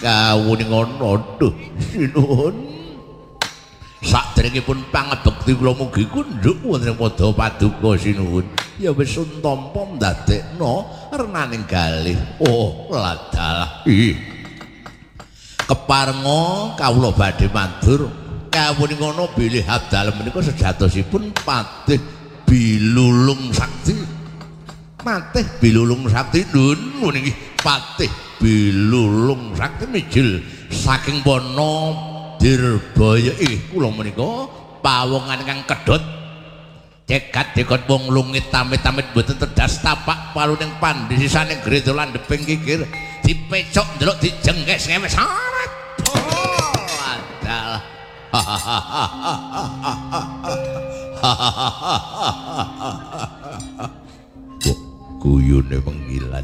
kawuning ana duh sinuhun saderengipun pangebekti kula mugi kunduk wonten padha paduka sinuhun ya wis tampa ndadekno renaning galih oh ladalah keparenga kawula badhe matur kawuning ana bilih abdal menika sejatosipun patih bilulung sakti patih bilulung sakti nun niki patih bilulung sakti mijil saking wana Dirbaya kula menika pawongan kang kedhot cegat dikon wong lungit tamit-tamit mboten tedas tapak paluning pandhisisaning greda landheping kikir dipecok ndelok dijengkes ngewes saret adalah guyune penggilan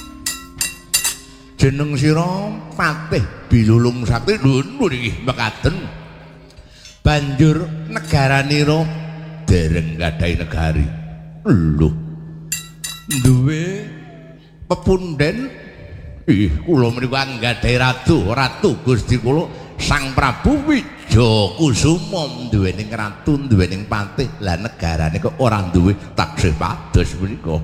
jeneng sira Patih Bilulung Sakti nun niki mekaten banjur negaranira dereng gadhahi negari lho duwe pepunden kula menika anggadhahi ratu Gusti kula Sang Prabu Wijakusuma duwening ratu duwening patih lah negarane kok ora duwe taksih pados menika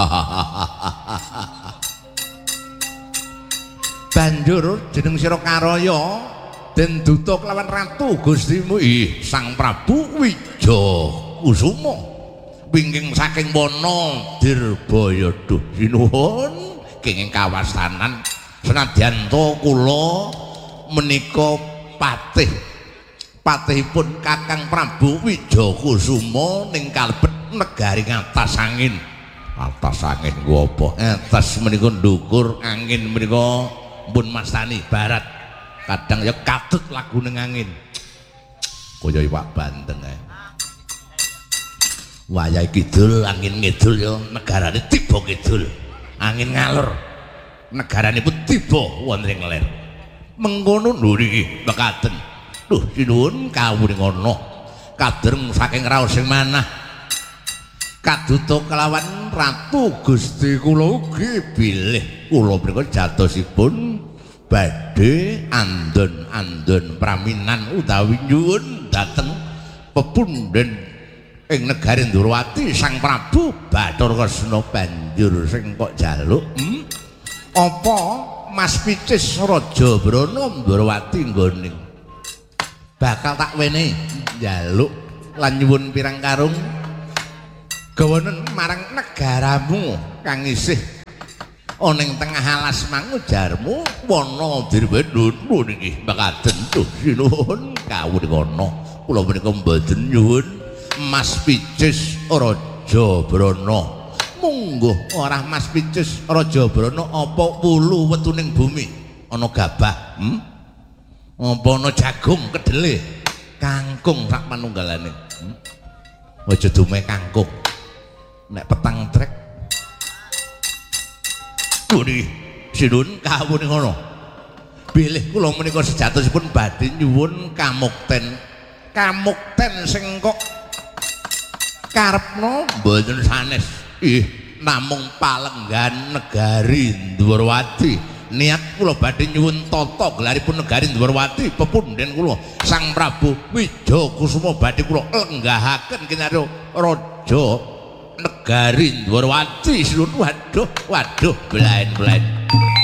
banjur jeneng sira Karaya den duta kelawan ratu Gustimu Sang Prabu Wijakusuma wingking saking wana Dirbaya duh sinuhun kenging kawastanan senadyan to kula menika patihipun Kakang Prabu Wijakusuma ning kalebet negari ngatas angin ku apa atas menika ndukur angin menika pun mastani barat kadang ya katut lagu ning angin kaya iwak bandeng wayahe kidul angin ngidul ya negarane tiba kidul angin ngalor negarane pun tiba wonten ing ler mengkono lho niki mekaten lho sinuwun kawuning ana kadereng saking raos sing manah kaduta kelawan ratu Gusti kula ugi bilih kula menika jatosipun badhe andon-andon praminan utawi nyuwun dhateng pepunden ing negari Ndrawati Sang Prabu Bathara banjur sing kok jaluk apa Mas Picis Raja Brana Ndrawati nggone bakal tak wene njaluk lan nyuwun pirang karung gawanen marang negaramu kang isih ana ing tengah alas mangujarmu wana Dirbaya niki mekaten tuh sinuhun kawuning ana kula menika mboten nyuwun Mas Picis Raja Brana mungguh ora Mas Picis Raja Brana apa wulu wetuning bumi ana gabah apa ana jagung kedele kangkung sak manunggalane aja dume kangkung nek petang trek kuwi sinun kawuning ngono bilih kula menika sejatosipun badhe nyuwun kamukten sing kok karepno mboten sanes namung palenggan negari Ndrawati niat kula badhe nyuwun tata gelaripun negari Ndrawati pepunden kula Sang Prabu Wijakusuma badhe kula lenggahaken kinarya raja negari Ndrawati waduh belain